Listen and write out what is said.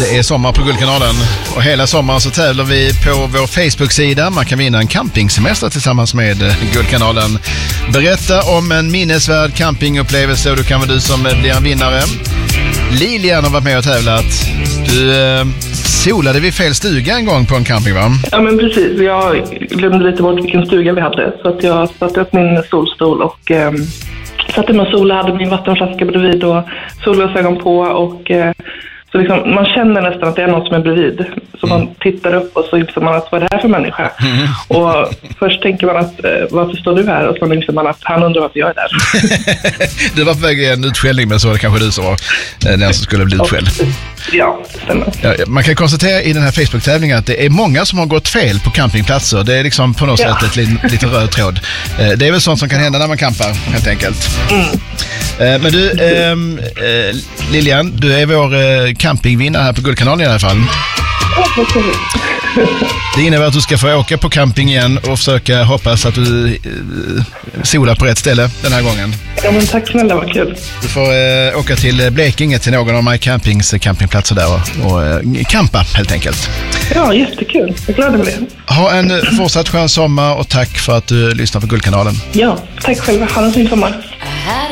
Det är sommar på Guldkanalen och hela sommaren så tävlar vi på vår Facebook-sida. Man kan vinna en campingsemester tillsammans med Guldkanalen. Berätta om en minnesvärd campingupplevelse och då kan vara du som blir en vinnare. Lilian har varit med och tävlat. Du solade vid fel stuga en gång på en camping, va? Ja, men precis. Jag glömde lite bort vilken stuga vi hade. Så att jag satte upp min solstol och satte mig och solade, hade min vattenflaska bredvid och solglasögon på och så liksom, man känner nästan att det är någon som är bredvid. Så man tittar upp och så inser man att vad är det här för människa? Och först tänker man att varför står du här? Och så inser man att han undrar varför jag är där. Du var på väg i en utskällning, men så var det kanske du som var den som skulle bli utskälld. Ja, det stämmer. Ja, man kan konstatera i den här Facebook-tävlingen att det är många som har gått fel på campingplatser. Det är liksom på något sätt ett lite röd tråd. Det är väl sånt som kan hända när man campar, helt enkelt. Men du, Lilian, du är vår campingvinnare här på Guldkanalen i alla fall. Det innebär att du ska få åka på camping igen och försöka hoppas att du solar på rätt ställe den här gången. Ja, men tack snälla, vad kul. Du får åka till Blekinge till någon av My Campings campingplatser där och campa helt enkelt. Ja, jättekul. Jag är glad över det. Ha en fortsatt skön sommar och tack för att du lyssnar på Guldkanalen. Ja, tack själva. Ha en fin sommar.